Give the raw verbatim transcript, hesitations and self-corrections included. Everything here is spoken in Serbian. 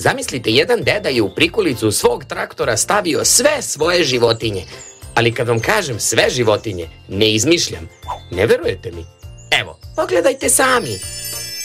Zamislite, jedan deda je u prikolicu svog traktora stavio sve svoje životinje. Ali kad vam kažem sve životinje, ne izmišljam. Ne verujete mi? Evo, pogledajte sami.